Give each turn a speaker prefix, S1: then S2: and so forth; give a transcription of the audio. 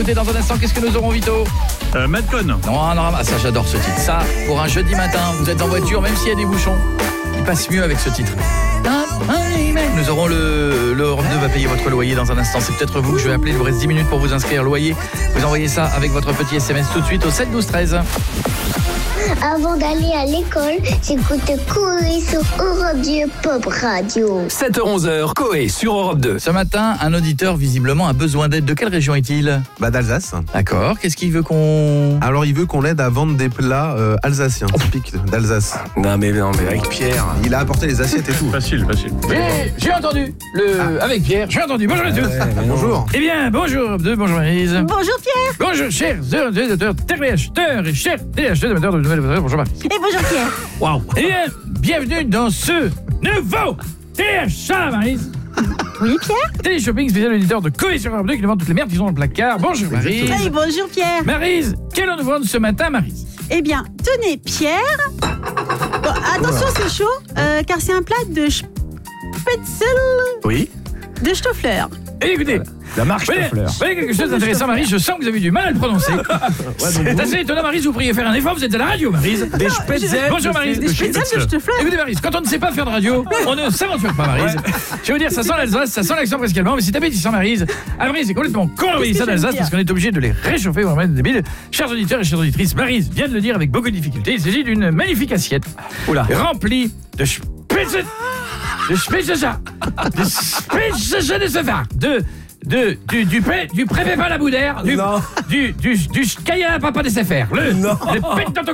S1: Dans un instant, qu'est-ce que nous aurons, Vito?
S2: Madcon.
S1: Non, ça j'adore ce titre. Ça, pour un jeudi matin, vous êtes en voiture, même s'il y a des bouchons, il passe mieux avec ce titre. Nous aurons le Europe 2 va payer votre loyer dans un instant. C'est peut-être vous que je vais appeler. Il vous reste 10 minutes pour vous inscrire loyer. Vous envoyez ça avec votre petit SMS tout de suite au 7 12 13.
S3: Avant d'aller à l'école, j'écoute Coé sur Europe 2 Pop Radio.
S4: 7h-11h, Coé sur Europe 2.
S1: Ce matin, un auditeur visiblement a besoin d'aide. De quelle région est-il?
S5: D'Alsace.
S1: D'accord. Qu'est-ce qu'il veut qu'on...
S5: Alors il veut qu'on l'aide à vendre des plats alsaciens, typiques d'Alsace.
S4: Non mais avec Pierre.
S5: Il a apporté les assiettes et tout.
S2: Facile.
S1: J'ai entendu avec Pierre. J'ai entendu. Bonjour à tous.
S5: Bonjour.
S1: Eh bien, bonjour Europe 2, bonjour Maryse.
S6: Bonjour Pierre.
S1: Bonjour chers auditeurs, téléacheteurs et chers téléacheteurs de nouvelles. Bonjour Maryse.
S6: Et bonjour Pierre.
S1: Waouh. Eh bien, bienvenue dans ce nouveau téléachat, Maryse.
S6: Oui Pierre.
S1: Téléshopping spécial auditeur de Coé sur Europe 2 qui nous vend toutes les merdes qui sont dans le placard. Bonjour Maryse.
S6: Et bonjour Pierre.
S1: Maryse, qu'allons-nous vendre ce matin, Maryse?
S6: Eh bien, tenez Pierre. Bon, attention c'est chaud, car c'est un plat de Spätzle
S4: Oui.
S6: de Stoffler.
S1: Et écoutez,
S4: La marque Stoffler.
S1: vous voyez quelque chose d'intéressant, Maryse? Je sens que vous avez du mal à le prononcer. C'est assez étonnant, Maryse, vous pourriez faire un effort, vous êtes à la radio, Maryse.
S4: Des Spätzle.
S1: Bonjour Maryse.
S6: Des Spätzle de Stoffler.
S1: Écoutez Maryse, quand on ne sait pas faire de radio, on ne s'aventure pas, Maryse. Je vais vous dire, ça sent l'Alsace, ça sent l'accent presque allemand, mais c'est appétissant, Maryse. Ah, Maryse, c'est complètement con d'envoyer ça d'Alsace parce qu'on est obligé de les réchauffer, vraiment débile. Chers auditeurs et chères auditrices, Maryse vient de le dire avec beaucoup de difficulté. Il s'agit d'une magnifique assiette remplie de Spätzle. De Spätzle. De Spätzle de Safar. Du préfet pas la boudère, du Kaya papa des affaires, le pète dans ton